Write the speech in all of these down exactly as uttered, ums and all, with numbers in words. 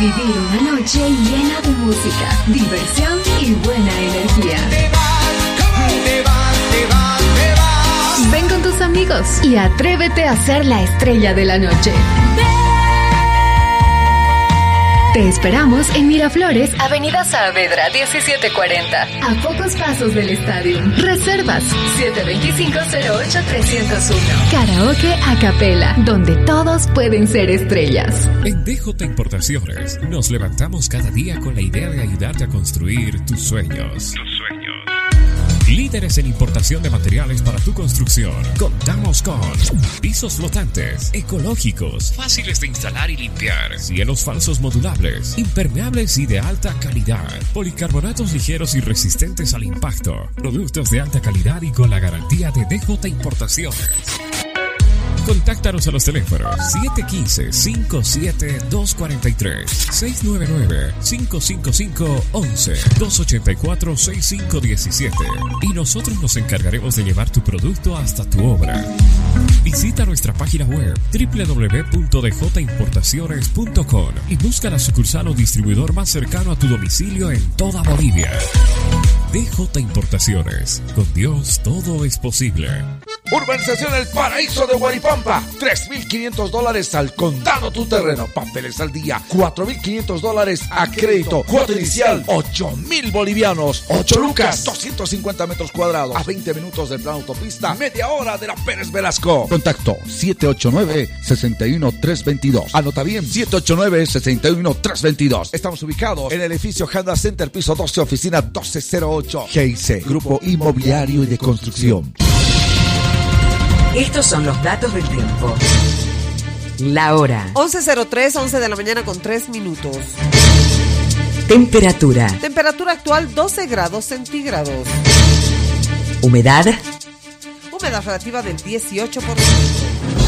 Vivir una noche llena de música, diversión y buena energía. Te vas, te vas, te vas, te vas. Ven con tus amigos y atrévete a ser la estrella de la noche. Te esperamos en Miraflores, Avenida Saavedra diecisiete cuarenta, a pocos pasos del estadio. Reservas siete dos cinco, cero ocho, tres cero uno. Karaoke a capela, donde todos pueden ser estrellas. En D J Importaciones nos levantamos cada día con la idea de ayudarte a construir tus sueños. Tus sueños. Líderes en importación de materiales para tu construcción. Contamos con pisos flotantes, ecológicos, fáciles de instalar y limpiar, cielos falsos modulables, impermeables y de alta calidad, policarbonatos ligeros y resistentes al impacto, productos de alta calidad y con la garantía de D J Importaciones. Contáctanos a los teléfonos siete uno cinco, cinco siete dos cuatro tres, seis nueve nueve, cinco cinco cinco, once, dos ocho cuatro, seis cinco uno siete y nosotros nos encargaremos de llevar tu producto hasta tu obra. Visita nuestra página web doble u doble u doble u punto d j importaciones punto com y busca la sucursal o distribuidor más cercano a tu domicilio en toda Bolivia. D J Importaciones. Con Dios todo es posible. Urbanización El Paraíso de Guaripampa. tres mil quinientos dólares al contado tu terreno. Papeles al día. cuatro mil quinientos dólares a crédito. Cuota inicial. ocho mil bolivianos. ocho lucas. doscientos cincuenta metros cuadrados. A veinte minutos del plan autopista. Media hora de la Pérez Velasco. Contacto siete ocho nueve, seis uno tres dos dos. Anota bien. siete ocho nueve, seis uno tres dos dos. Estamos ubicados en el edificio Honda Center, piso doce, oficina doce cero ocho. G I C, Grupo Inmobiliario y de Construcción. Estos son los datos del tiempo. La hora. once cero tres, once de la mañana con tres minutos. Temperatura. Temperatura actual doce grados centígrados. Humedad. Humedad relativa del dieciocho por ciento.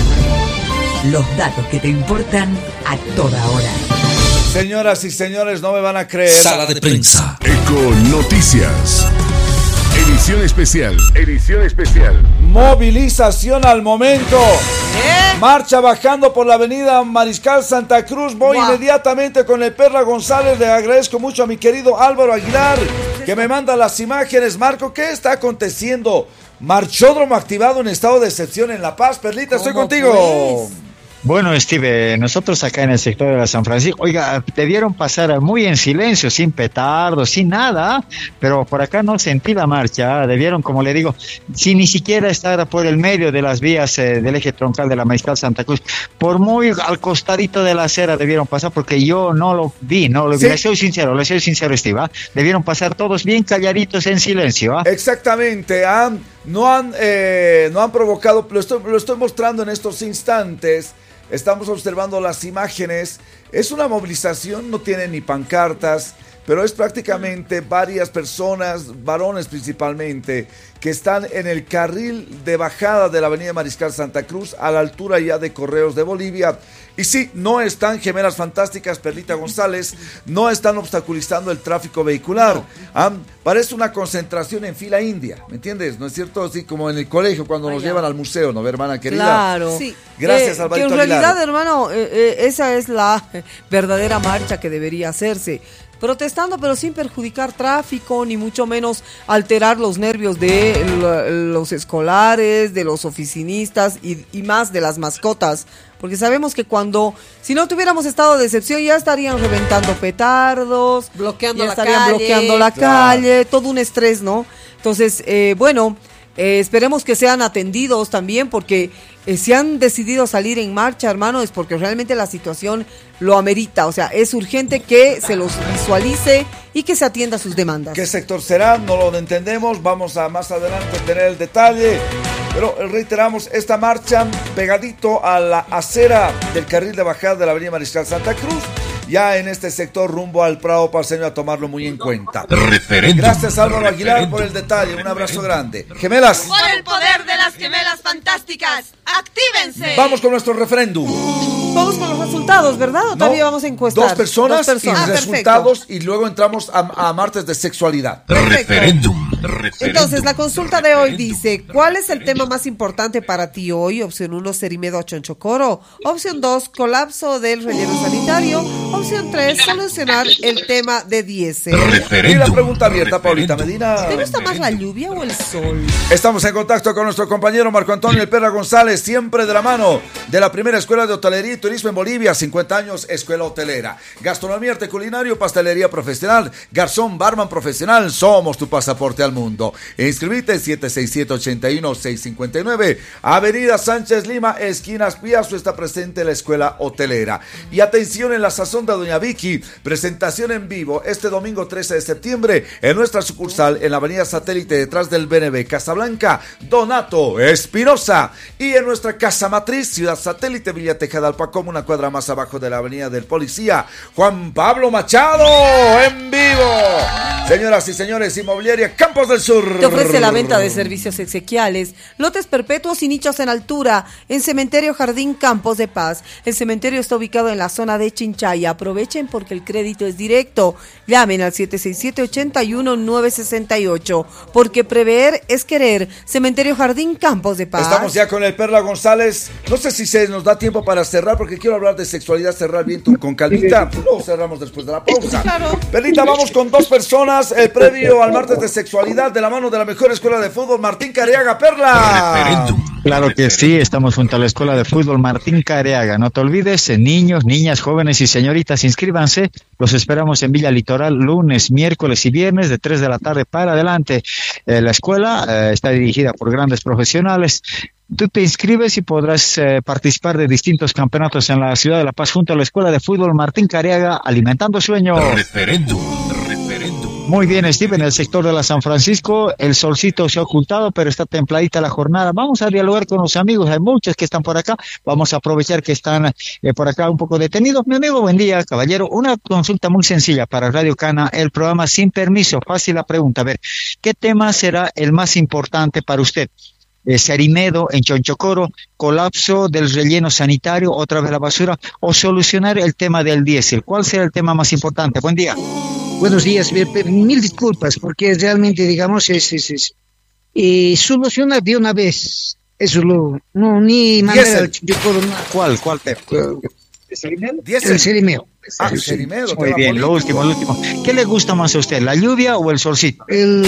Los datos que te importan a toda hora. Señoras y señores, no me van a creer. Sala de prensa. Eco Noticias. Edición especial. Edición especial. Movilización al momento. ¿Eh? Marcha bajando por la avenida Mariscal Santa Cruz. Voy Wow. inmediatamente con el Perla González. Le agradezco mucho a mi querido Álvaro Aguilar, que me manda las imágenes. Marco, ¿qué está aconteciendo? Marchódromo activado en estado de excepción en La Paz. Perlita, estoy contigo. Pues? Bueno, Steve, nosotros acá en el sector de la San Francisco, oiga, debieron pasar muy en silencio, sin petardos, sin nada, pero por acá no sentí la marcha, debieron, como le digo, sin ni siquiera estar por el medio de las vías eh, del eje troncal de la Mariscal Santa Cruz, por muy al costadito de la acera debieron pasar, porque yo no lo vi, no lo vi, ¿sí? Le soy sincero, le soy sincero, Steve, ¿ah? Debieron pasar todos bien calladitos en silencio. ¿Ah? Exactamente, ¿ah? no, han, eh, no han provocado, lo estoy, lo estoy mostrando en estos instantes. Estamos observando las imágenes. Es una movilización, no tiene ni pancartas, pero es prácticamente varias personas, varones principalmente, que están en el carril de bajada de la avenida Mariscal Santa Cruz, a la altura ya de Correos de Bolivia. Y sí, no están Gemelas Fantásticas, Perlita González, no están obstaculizando el tráfico vehicular. Ah, parece una concentración en fila india, ¿me entiendes? ¿No es cierto? Así como en el colegio cuando nos llevan al museo, ¿no, hermana querida? Claro. Sí. Gracias, eh, Alvarito que en Aguilar. realidad, hermano, eh, eh, esa es la verdadera marcha que debería hacerse. Protestando, pero sin perjudicar tráfico, ni mucho menos alterar los nervios de los escolares, de los oficinistas y, y más de las mascotas. Porque sabemos que cuando, si no tuviéramos estado de excepción, ya estarían reventando petardos, bloqueando ya la estarían calle, bloqueando la claro. calle, todo un estrés, ¿no? Entonces, eh, bueno, eh, esperemos que sean atendidos también, porque eh, si han decidido salir en marcha, hermano, es porque realmente la situación lo amerita. O sea, es urgente que se los visualice y que se atienda sus demandas. ¿Qué sector será? No lo entendemos. Vamos a más adelante tener el detalle. Pero reiteramos, esta marcha pegadito a la acera del carril de bajada de la avenida Mariscal Santa Cruz, ya en este sector rumbo al Prado Parceño, a tomarlo muy en cuenta. Referéndum. Gracias, Álvaro Aguilar, Referéndum. por el detalle. Un abrazo grande. Gemelas. Por el poder de las gemelas fantásticas, ¡actívense! Vamos con nuestro referéndum. Vamos con los resultados, ¿verdad? ¿O todavía No, vamos a encuestar? Dos personas, Dos personas. y Ah, resultados, y luego entramos a, a martes de sexualidad. Referéndum. Entonces, la consulta de hoy dice, ¿cuál es el tema más importante para ti hoy? Opción uno, Cerimedo a Chonchocoro. Opción dos, colapso del relleno sanitario. Opción tres, solucionar el tema de diésel. Y la pregunta abierta, Paulita Medina. ¿Te gusta más la lluvia o el sol? Estamos en contacto con nuestro compañero Marco Antonio El Perra González, siempre de la mano de la primera escuela de hotelería y turismo en Bolivia, cincuenta años, escuela hotelera. Gastronomía, arte culinario, pastelería profesional, garzón, barman profesional, somos tu pasaporte al mundo. Inscribite siete seis siete, ocho uno, seis cinco nueve, Avenida Sánchez Lima, esquinas Piazo, está presente la escuela hotelera. Y atención, en la sazón de Doña Vicky, presentación en vivo este domingo trece de septiembre en nuestra sucursal en la Avenida Satélite detrás del B N B Casablanca, Donato Espinosa. Y en nuestra casa matriz, Ciudad Satélite, Villa Tejadalpacom, una cuadra más abajo de la Avenida del Policía, Juan Pablo Machado, en vivo. Señoras y señores, Inmobiliaria Campos del Sur te ofrece la venta de servicios exequiales, lotes perpetuos y nichos en altura en Cementerio Jardín Campos de Paz. El cementerio está ubicado en la zona de Chinchaya. Aprovechen porque el crédito es directo. Llamen al siete seis siete, ocho uno, nueve seis ocho, porque prever es querer. Cementerio Jardín Campos de Paz. Estamos ya con el Perla González. No sé si se nos da tiempo para cerrar, porque quiero hablar de sexualidad, cerrar bien tú, con calmita. Luego cerramos después de la pausa. Claro. Perlita, vamos con dos personas. El previo al martes de sexualidad de la mano de la mejor escuela de fútbol, Martín Careaga. Perla. Claro que sí, estamos junto a la Escuela de Fútbol Martín Careaga. No te olvides, niños, niñas, jóvenes y señoritas, inscríbanse. Los esperamos en Villa Litoral lunes, miércoles y viernes de tres de la tarde para adelante. Eh, la escuela eh, está dirigida por grandes profesionales. Tú te inscribes y podrás eh, participar de distintos campeonatos en la ciudad de La Paz junto a la Escuela de Fútbol Martín Careaga, alimentando sueños. Referéndum, referéndum. Muy bien, Steve, en el sector de la San Francisco el solcito se ha ocultado, pero está templadita la jornada. Vamos a dialogar con los amigos, hay muchos que están por acá, vamos a aprovechar que están eh, por acá un poco detenidos. Mi amigo, buen día, caballero. Una consulta muy sencilla para Radio Cana, el programa Sin Permiso. Fácil la pregunta, a ver, ¿qué tema será el más importante para usted? Eh, Cerimedo en Chonchocoro, colapso del relleno sanitario, otra vez la basura, o solucionar el tema del diésel. ¿Cuál será el tema más importante? Buen día. Buenos días, mil disculpas, porque realmente, digamos, es, es, es eh, solucionar de una vez. Eso lo, no, ni mandar al Chonchocoro. No. ¿Cuál, cuál tema? ¿El Cerimeo? Ah, el Cerimeo. Muy bien, lo último, lo último. ¿Qué le gusta más a usted, la lluvia o el solcito? El...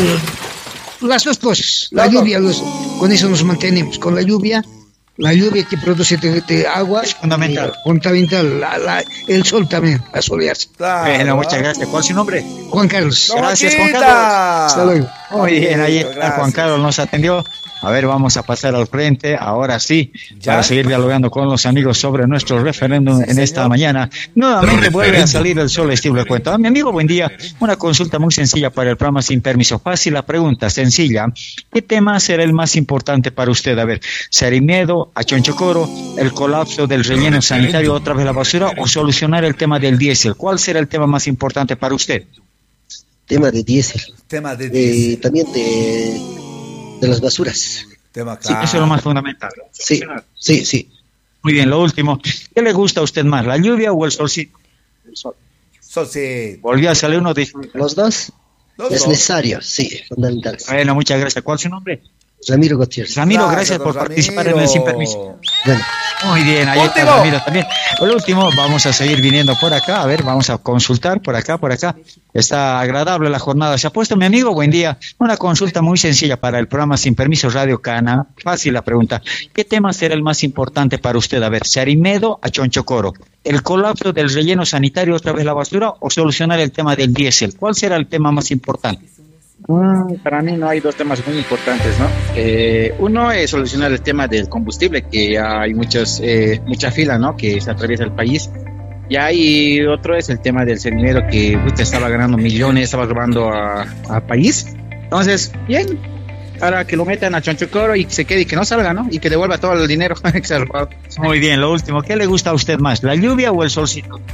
Las dos cosas, la, la lluvia, los, con eso nos mantenemos, con la lluvia, la lluvia que produce de, de agua, es fundamental, y, fundamental la, la, el sol también, a solearse. Claro. Bueno, muchas gracias. ¿Cuál es su nombre? Juan Carlos. Gracias, Juan Carlos. Hasta luego. Muy bien, ahí está, Juan Carlos nos atendió. A ver, vamos a pasar al frente, ahora sí, ¿ya? Para seguir dialogando con los amigos sobre nuestro referéndum sí, en esta señor. Mañana. Nuevamente vuelve a salir el sol, estilo de cuento. Ah, mi amigo, buen día. Una consulta muy sencilla para el programa Sin Permiso. Fácil la pregunta, sencilla. ¿Qué tema será el más importante para usted? A ver, Cerimedo, a Chonchocoro, el colapso del relleno sanitario, otra vez la basura, o solucionar el tema del diésel. ¿Cuál será el tema más importante para usted? Tema de diésel. Tema de diésel. Eh, también de... de las basuras. Tema claro. Sí, eso es lo más fundamental. Sí, sí, sí. Muy bien, lo último. ¿Qué le gusta a usted más, la lluvia o el solcito? El sol. Sol, sí. Volvió a salir uno de... Los dos. Los es dos. Necesario, sí, fundamental. Bueno, muchas gracias. ¿Cuál es su nombre? Ramiro Gutiérrez. Ramiro, gracias, gracias por Ramiro. Participar en el Sin Permiso. Bueno. Muy bien, ahí está Ramiro también. Por último, vamos a seguir viniendo por acá. A ver, vamos a consultar por acá, por acá. Está agradable la jornada. ¿Se ha puesto, mi amigo? Buen día. Una consulta muy sencilla para el programa Sin Permiso Radio Cana. Fácil la pregunta. ¿Qué tema será el más importante para usted? A ver, Cerimedo a Chonchocoro. ¿El colapso del relleno sanitario, otra vez la basura, o solucionar el tema del diésel? ¿Cuál será el tema más importante? Mm, para mí no hay dos temas muy importantes, ¿no? Eh, uno es solucionar el tema del combustible, que hay muchos, eh, mucha fila, ¿no? Que se atraviesa el país. Y hay otro es el tema del Cerimedo, que usted estaba ganando millones, estaba robando al país. Entonces, bien, ahora que lo metan a Chonchocoro y se quede y que no salga, ¿no? Y que devuelva todo el dinero que se ha robado. Muy bien, lo último, ¿qué le gusta a usted más, la lluvia o el solcito?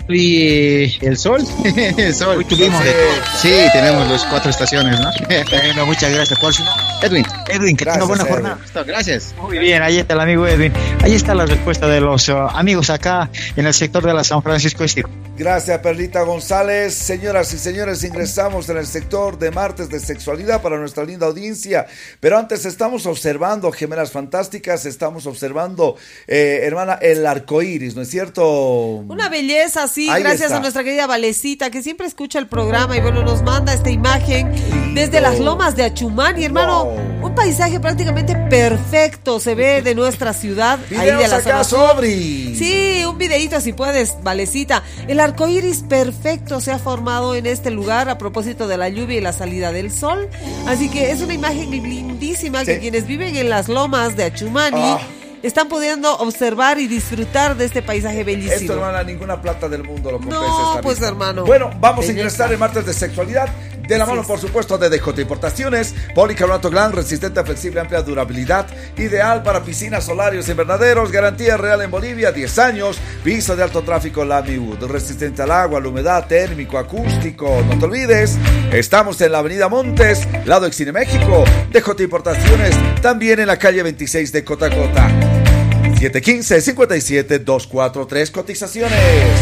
Y el sol, el sol. Hoy tuvimos de todo. Sí, tenemos las cuatro estaciones, ¿no? Bueno, muchas gracias. ¿Cuál es su nombre? Edwin. Edwin, que tenga buena Edwin. jornada. Gracias. Muy bien, ahí está el amigo Edwin. Ahí está la respuesta de los uh, amigos acá en el sector de la San Francisco Este. Gracias, Perlita González. Señoras y señores, ingresamos en el sector de martes de sexualidad para nuestra linda audiencia. Pero antes estamos observando Gemelas Fantásticas, estamos observando, eh, hermana, el arco iris, ¿no es cierto? Una belleza, sí, Ahí gracias está. a nuestra querida Valecita, que siempre escucha el programa y bueno, nos manda esta imagen desde las lomas de Achumani, hermano. Wow. Un paisaje prácticamente perfecto se ve de nuestra ciudad, ahí de Videos la acá, zona sur. Sobri. Sí, un videíto si puedes, Valecita. El arco iris perfecto se ha formado en este lugar a propósito de la lluvia y la salida del sol. Así que es una imagen lindísima que Sí. quienes viven en las lomas de Achumani Ah. están pudiendo observar y disfrutar de este paisaje bellísimo. Esto, hermana, ninguna plata del mundo lo compensa. No, esta pues, vista. hermano. Bueno, vamos Belleza. a ingresar en martes de sexualidad. De la Así mano, es. por supuesto, de D J Importaciones. Policarbonato Glan, resistente, flexible, amplia durabilidad. Ideal para piscinas, solarios, invernaderos. Garantía real en Bolivia, diez años. Piso de alto tráfico Lamiwood. Resistente al agua, a la humedad, térmico, acústico. No te olvides, estamos en la avenida Montes, lado Excine México. D J Importaciones, también en la calle veintiséis de Cotacota. siete uno cinco, cinco siete, dos cuatro tres, cotizaciones.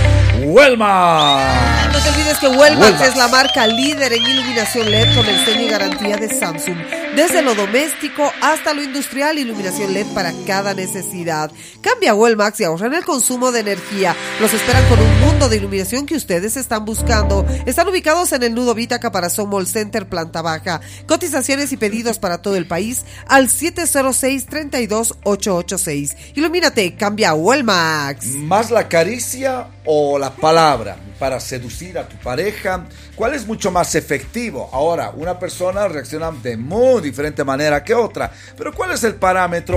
Huelma. No te olvides que Huelmax Huelmax. es la marca líder en iluminación L E D con el sello y garantía de Samsung. Desde lo doméstico hasta lo industrial, iluminación L E D para cada necesidad. Cambia a Huelmax y ahorra en el consumo de energía. Los esperan con un mundo de iluminación que ustedes están buscando. Están ubicados en el Nudo Vita, Caparazón Mall Center, planta baja. Cotizaciones y pedidos para todo el país al siete cero seis, tres dos ocho ocho seis. Ilumínate, cambia a Huelmax. ¿Más la caricia o la palabra para seducir a tu pareja? ¿Cuál es mucho más efectivo? Ahora, una persona reacciona de muy diferente manera que otra, pero ¿cuál es el parámetro?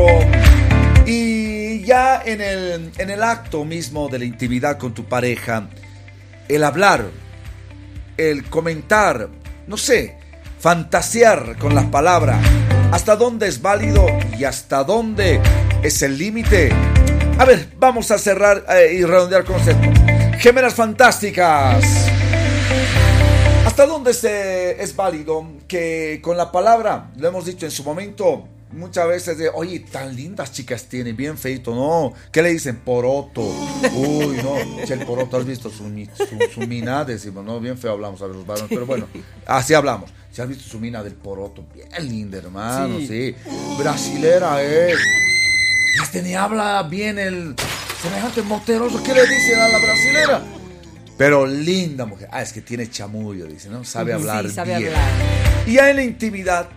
Y ya en el, en el acto mismo de la intimidad con tu pareja, el hablar, el comentar, no sé, fantasear con las palabras, ¿hasta dónde es válido y hasta dónde es el límite? A ver, vamos a cerrar eh, y redondear concepto. Gemelas Fantásticas. ¿Hasta dónde se, es válido que con la palabra, lo hemos dicho en su momento, muchas veces de, oye, tan lindas chicas tienen, bien feito, ¿no? ¿Qué le dicen? Poroto. Uy, no, si el poroto, ¿has visto su, su, su mina? Decimos, no, bien feo hablamos a ver los varones, pero bueno, así hablamos. Si has visto su mina del poroto, bien linda, hermano, sí. sí. Brasilera es. Este ni habla bien el semejante monteroso. ¿Qué le dicen a la brasilera? Pero linda mujer. Ah, es que tiene chamullo, dice, ¿no? Sabe hablar sí, sabe bien. hablar. Y ya en la intimidad,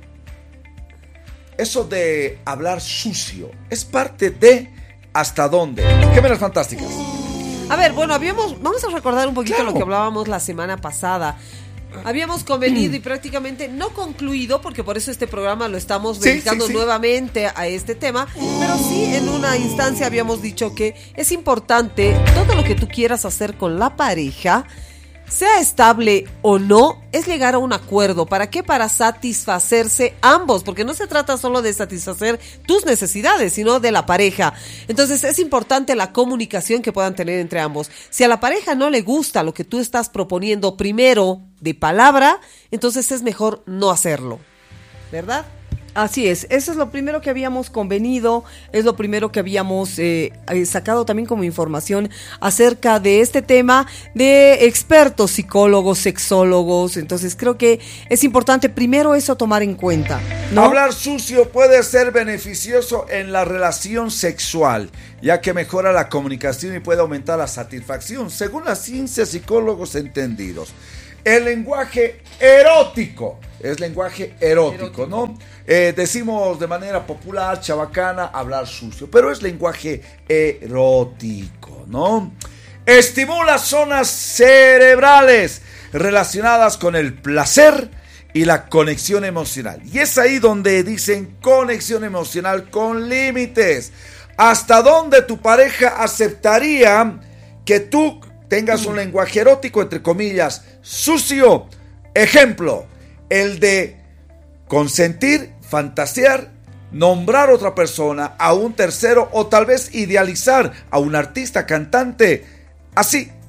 eso de hablar sucio es parte de hasta dónde. Gemelas Fantásticas. A ver, bueno, habíamos, vamos a recordar un poquito Claro. lo que hablábamos la semana pasada. Habíamos convenido y prácticamente no concluido, porque por eso este programa lo estamos Sí, dedicando sí, sí. nuevamente a este tema, pero sí en una instancia habíamos dicho que es importante todo lo que tú quieras hacer con la pareja, sea estable o no, es llegar a un acuerdo. ¿Para qué? Para satisfacerse ambos, porque no se trata solo de satisfacer tus necesidades, sino de la pareja. Entonces es importante la comunicación que puedan tener entre ambos. Si a la pareja no le gusta lo que tú estás proponiendo primero de palabra, entonces es mejor no hacerlo, ¿verdad? Así es, eso es lo primero que habíamos convenido, es lo primero que habíamos eh, eh, sacado también como información acerca de este tema de expertos, psicólogos, sexólogos. Entonces creo que es importante primero eso tomar en cuenta, ¿no? Hablar sucio puede ser beneficioso en la relación sexual, ya que mejora la comunicación y puede aumentar la satisfacción, según la ciencia, psicólogos entendidos. El lenguaje erótico, es lenguaje erótico, erótico. ¿no? Eh, decimos de manera popular, chabacana, hablar sucio, pero es lenguaje erótico, ¿no? Estimula zonas cerebrales relacionadas con el placer y la conexión emocional. Y es ahí donde dicen conexión emocional con límites. ¿Hasta dónde tu pareja aceptaría que tú tengas un lenguaje erótico, entre comillas, sucio? Ejemplo, el de consentir, fantasear, nombrar a otra persona, a un tercero, o tal vez idealizar a un artista, cantante, así,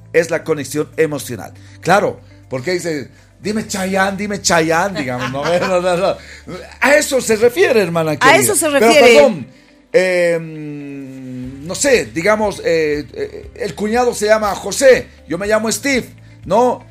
es la conexión emocional. Claro, porque dice, dime Chayanne, dime Chayanne, digamos, no, no, no, no. A eso se refiere, hermana querida. A eso se refiere. Pero perdón, eh, no sé, digamos, eh, eh, el cuñado se llama José, yo me llamo Steve, ¿no?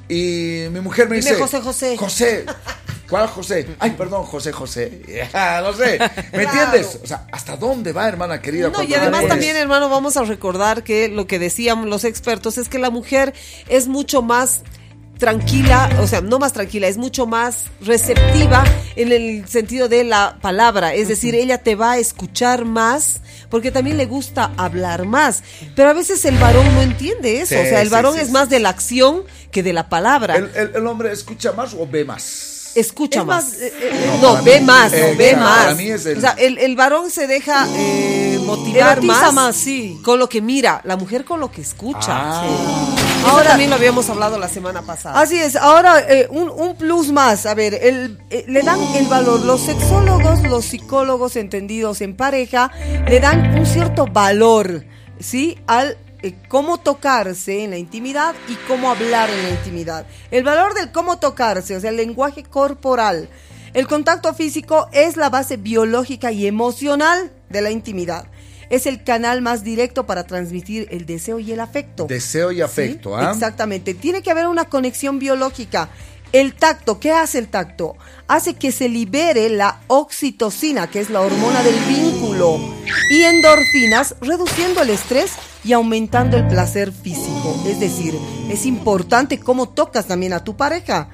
Y mi mujer me dime dice, José, José. José. ¿Cuál José? Ay, perdón, José, José. Yeah, no sé, ¿me claro. entiendes? O sea, ¿hasta dónde va, hermana querida? No, y además también, hermano, vamos a recordar que lo que decían los expertos es que la mujer es mucho más tranquila, o sea, no más tranquila, es mucho más receptiva en el sentido de la palabra, es decir, ella te va a escuchar más porque también le gusta hablar más, pero a veces el varón no entiende eso, sí, o sea, el varón sí, sí, es sí. más de la acción que de la palabra. ¿El, el, el hombre escucha más o ve más? Escucha más, más eh, eh, no, no ve mí, más, eh, no ve más. Para mí es el... O sea, el, el varón se deja eh, motivar más, más sí. con lo que mira, la mujer con lo que escucha. Ah. Sí. Ahora también lo habíamos hablado la semana pasada. Así es, ahora eh, un, un plus más, a ver, el, eh, le dan el valor, los sexólogos, los psicólogos entendidos en pareja, le dan un cierto valor, ¿sí? Al eh, cómo tocarse en la intimidad y cómo hablar en la intimidad. El valor del cómo tocarse, o sea, el lenguaje corporal. El contacto físico es la base biológica y emocional de la intimidad. Es el canal más directo para transmitir el deseo y el afecto. Deseo y afecto, ¿ah? ¿Sí? Exactamente. Tiene que haber una conexión biológica. El tacto, ¿qué hace el tacto? Hace que se libere la oxitocina, que es la hormona del vínculo, y endorfinas, reduciendo el estrés y aumentando el placer físico. Es decir, es importante cómo tocas también a tu pareja.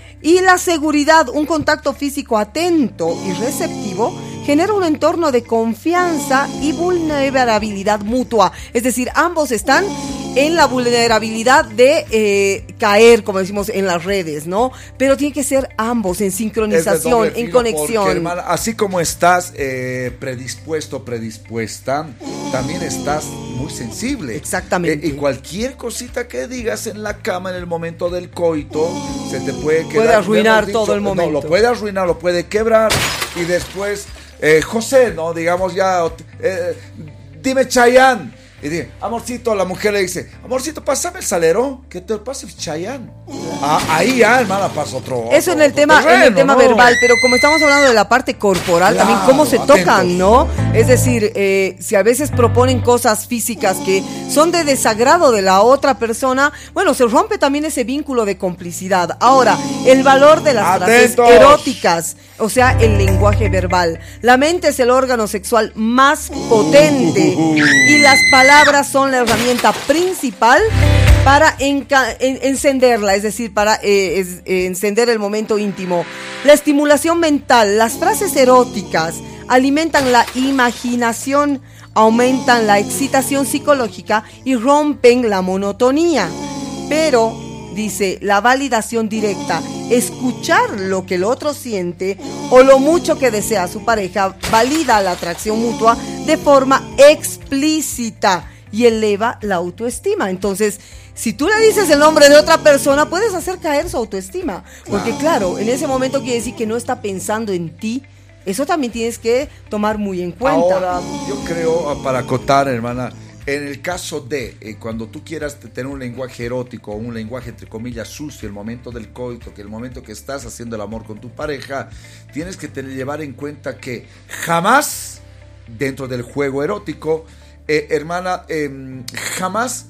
Y la seguridad, un contacto físico atento y receptivo, genera un entorno de confianza y vulnerabilidad mutua. Es decir, ambos están en la vulnerabilidad de eh, caer, como decimos, en las redes, ¿no? Pero tiene que ser ambos en sincronización, en conexión. Porque, hermana, así como estás eh, predispuesto, predispuesta, también estás muy sensible. Exactamente. Eh, y cualquier cosita que digas en la cama en el momento del coito, se te puede quedar... Puede arruinar dicho, todo el momento. No, lo puede arruinar, lo puede quebrar y después... Eh, José, ¿no? Digamos ya, eh, dime Chayanne. Y dice, amorcito, la mujer le dice, amorcito, pásame el salero, que te pase el Chayanne. Ah, ahí ya, hermana, pasa otro. Eso otro, en el tema, terreno, en el tema ¿no? verbal, pero como estamos hablando de la parte corporal, claro, también cómo se atentos. tocan, ¿no? Es decir, eh, si a veces proponen cosas físicas que son de desagrado de la otra persona, bueno, se rompe también ese vínculo de complicidad. Ahora, el valor de las atentos. frases eróticas, o sea, el lenguaje verbal. La mente es el órgano sexual más potente y las palabras son la herramienta principal para enca- en- encenderla, es decir, para eh, es, eh, encender el momento íntimo. La estimulación mental, las frases eróticas alimentan la imaginación, aumentan la excitación psicológica y rompen la monotonía. Pero, dice, la validación directa, escuchar lo que el otro siente o lo mucho que desea su pareja, valida la atracción mutua de forma explícita y eleva la autoestima. Entonces, si tú le dices el nombre de otra persona, puedes hacer caer su autoestima. Porque claro, en ese momento quiere decir que no está pensando en ti. Eso también tienes que tomar muy en cuenta. Ahora, yo creo, para acotar, hermana, en el caso de eh, cuando tú quieras tener un lenguaje erótico, un lenguaje entre comillas sucio, el momento del coito, que el momento que estás haciendo el amor con tu pareja, tienes que tener, llevar en cuenta que jamás, dentro del juego erótico, eh, hermana, eh, jamás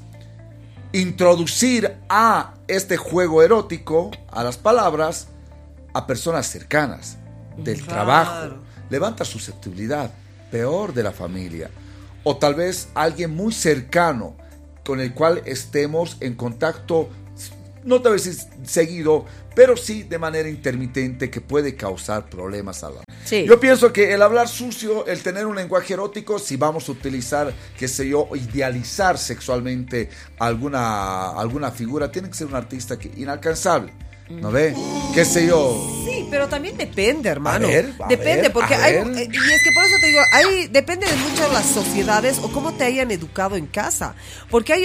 introducir a este juego erótico, a las palabras, a personas cercanas, del claro. trabajo. Levanta susceptibilidad, peor de la familia. O tal vez alguien muy cercano con el cual estemos en contacto, no tal vez seguido, pero sí de manera intermitente, que puede causar problemas a la... Sí. Yo pienso que el hablar sucio, el tener un lenguaje erótico, si vamos a utilizar, qué sé yo, idealizar sexualmente alguna, alguna figura, tiene que ser un artista que, inalcanzable. ¿No ve? ¿Qué sé yo? Sí, pero también depende, hermano. A ver, a depende, ver, porque a hay, ver. y es que por eso te digo, hay, depende de mucho de las sociedades o cómo te hayan educado en casa. Porque hay